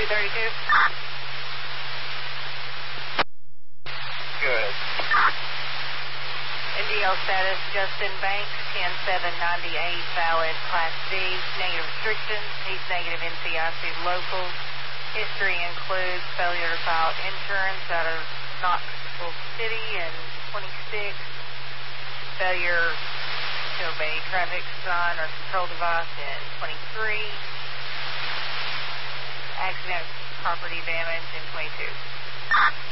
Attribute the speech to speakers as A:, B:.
A: Good.
B: NDL status, Justin Banks, 10798, valid Class D, negative restrictions. He's negative NCIC locals. History includes failure to file insurance out of Knoxville City in 26, failure to obey traffic sign or control device in 23, accident property damage in 22.